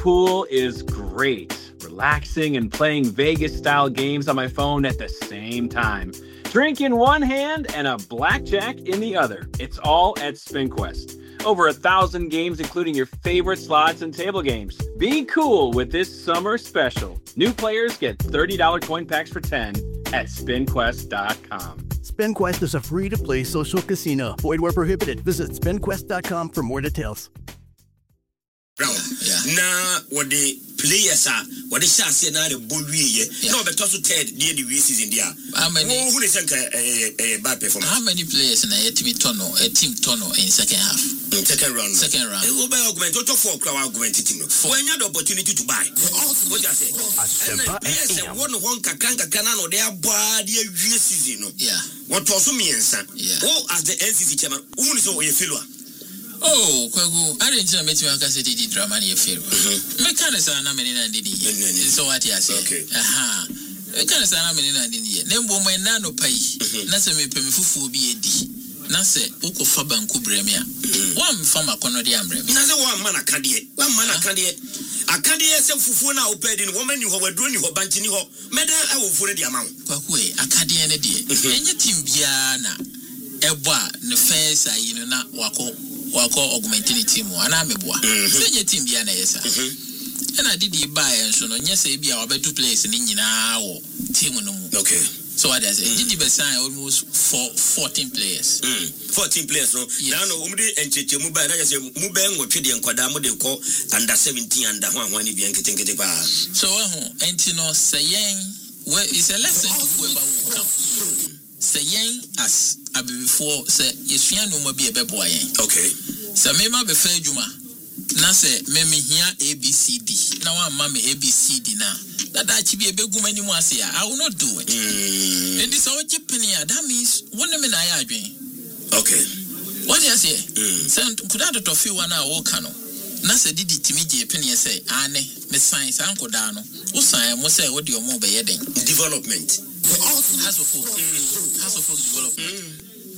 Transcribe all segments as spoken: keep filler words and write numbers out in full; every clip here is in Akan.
pool is great. Relaxing and playing Vegas-style games on my phone at the same time. Drink in one hand and a blackjack in the other. It's all at SpinQuest. Over a thousand games, including your favorite slots and table games. Be cool with this summer special. New players get thirty dollars coin packs for ten at spin quest dot com. SpinQuest is a free-to-play social casino. Void where prohibited. Visit spin quest dot com for more details. Brown. Yeah. Now, what the players are, what the shots are now the bull we no, but also Ted near the races in there. How many? Who is a bad performance? How many players in a team tono, a team tono in second half? In second round. Second round. It will be augment. Total four crowd augment. When you have the opportunity to buy, what you say? Yes, one one kakanga canano they are bad year season. Yeah. What also means, yeah. Oh, as the N C C chairman, who is all your fellow. Oh, Kwagu, I didn't meet you. I can say the drama near fair. Mechanism, I'm in and did it. So what you say? Okay. Aha. Mechanism, I'm in and did it. Then woman nano pay. Nasa me pay me for be a D. Nasa Oko Faban Kubremia. One farmer Conodi Ambre. Nasa one man a candy. One man a candy. A candy as a fufuna open in woman you have a drone you have bantini ho. Meda I will for the amount. Kwakwe, a candy and a day. And your team Biana. Ewa, the face I you know not wako. Wako augmenting team one amebwa. Say your team Biana yes. And I did the buy and so no yes be our better place in Injina or team no. Okay. So what does it? Did you sign almost four fourteen players? Mm. Fourteen players no. Now no umdi encheche muba na just mubeng wo twede nkwada mo de ko under seventeen under one one bi enketenkete pa. So eh entino sayen where is a lesson to whoever will come. Sayen as before say yesua no ma bi e beboa yen. Okay. Say me ma be fa adwuma. Na say me me hia A B C D. Na wa ma me A B C D na. That that be a big woman you want to say, I will not do it. Mm. And this all Japan, that means one minute I agree. Okay. What do you say? Send could I to feel one hour cano? Nasa did it to me, Japan, say, Anne, Miss Science, Uncle Dano. What's I must say, what do you move by heading? Development. Has of folk, has of folk development.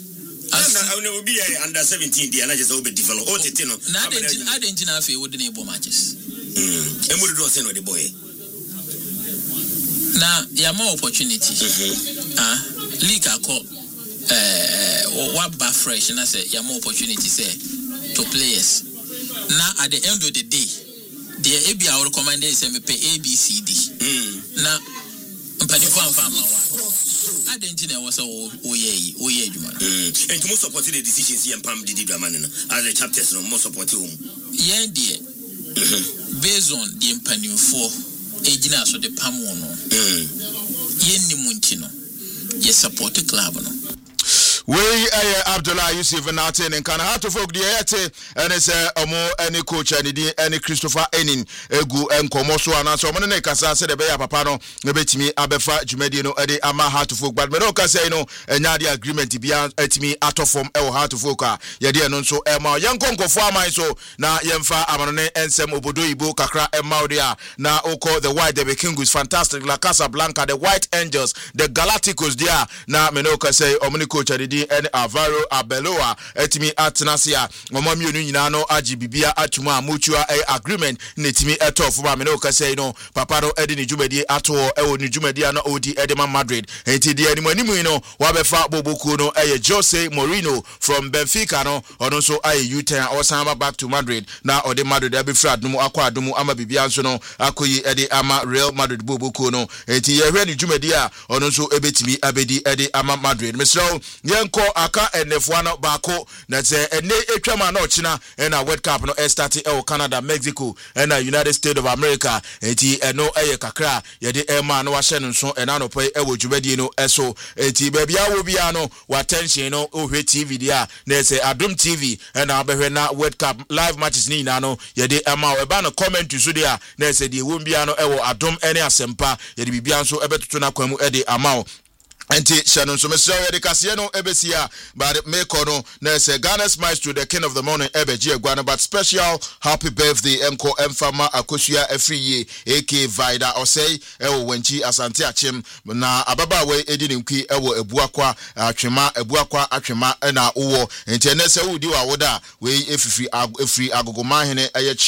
I will never be under seventeen, the another will be developed. Oh, you know, I didn't know if you wouldn't able matches. And what do you say with the boy? Now, you have more opportunity. Ah, league I call uh what bar fresh and I say you have more opportunity say to players. Now at the end of the day, the A B I will recommend is me pay A B C D. Now mpani kwa mfama wa. I didn't know was oh oye oye juma. And to most support the decisions here and Pam did the man as the chapters no more support him. Yeah dear. Based on the mpani for Ejina so the pamono. Yenni muntino. Yes support the club no. We uh, Abdullah Yusuf Natin and Kana to folk the Ete and it's a more any coach and any Christopher Enin Egu and Comoso and so many Kasa said the Bay Papano, Nebetimi Abefa Jumedino Edi Ama Heart to folk, but Menoka say no and Nadia agreement beyond at me out of form El Heart to Foka, Yadia non so Emma Young Conco Farma so na Yemfa Amane and Sem Obodo Ibo Kakra and Maudia na Oko the White the Kingus fantastic La Casa Blanca the White Angels the Galacticos dia na Menoka say Omni coach and Alvaro Abeloa etimi atnasia momam yenu nyina no agibibia atuma mutua agreement netimi etof ba me no ka say no papa no edi ni djumadi ato e wo ni djumadi na odi edema Madrid enti de animu animu no wa befa boboku no eye Jose Mourinho from Benfica no ono so aye U ten or samba back to Madrid na odi Madrid e be frad no akwa adumu ama bibia nso no akoyi edi ama Real Madrid boboku no enti ye hwe ni djumadi a ono so ebetimi abedi edi ama Madrid mesro Yenko aka enefuano bako na se ene etwama na ochina na World Cup no start e Canada Mexico na United States of America enti eno eye kakra ye de ema no wa hye nso ena no pay e wo dwumadi no eso enti bebia wo bia no wa tension no ohwe T V dia na se Adom T V na abehwe na World Cup live matches ni na no ye de ema we ba no comment so dia na se de wo bia no e wo Adom ene asempa ye de bibia nso ebetoto na kwamu e de ama Anti Shannon so Mister Edicasiano Ebesia, but Mekono, Nese Ghana's Maestro, the King of the Morning, Ebeji Guana, but special happy birthday, Enko Emfama Akosia every year, A K Vida, or say, Ewo Wenchi Asante Achim, na Ababa way Edinki, Ewo Ebuakwa, Achima, Ebuakwa, Achima, and Uwo, and Tenesa Udi Awoda, way if free Agogomahine,